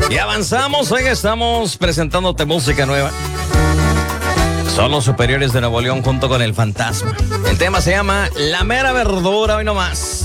Y avanzamos, hoy estamos presentándote música nueva. Son los Superiores de Nuevo León junto con El Fantasma. El tema se llama La Mera Verdura, hoy nomás.